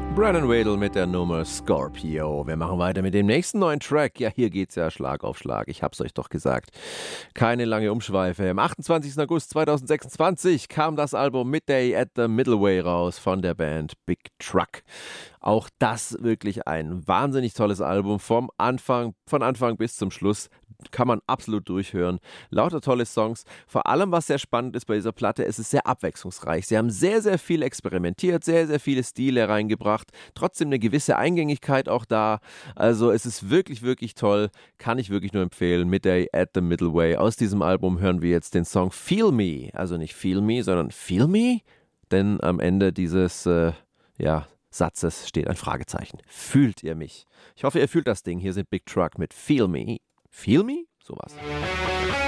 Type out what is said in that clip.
Brandon Wadle mit der Nummer Scorpio. Wir machen weiter mit dem nächsten neuen Track. Ja, hier geht's ja Schlag auf Schlag. Ich hab's euch doch gesagt. Keine lange Umschweife. Am 28. August 2026 kam das Album Midday at the Middle Way raus von der Band Big Truck. Auch das wirklich ein wahnsinnig tolles Album von Anfang bis zum Schluss. Kann man absolut durchhören. Lauter tolle Songs. Vor allem, was sehr spannend ist bei dieser Platte, es ist sehr abwechslungsreich. Sie haben sehr, sehr viel experimentiert, sehr, sehr viele Stile reingebracht. Trotzdem eine gewisse Eingängigkeit auch da. Also es ist wirklich, wirklich toll. Kann ich wirklich nur empfehlen. Midday at the Middle Way. Aus diesem Album hören wir jetzt den Song Feel Me. Also nicht Feel Me, sondern Feel Me? Denn am Ende dieses, Satzes steht ein Fragezeichen. Fühlt ihr mich? Ich hoffe, ihr fühlt das Ding. Hier sind Big Truck mit Feel Me. Feel Me? Sowas.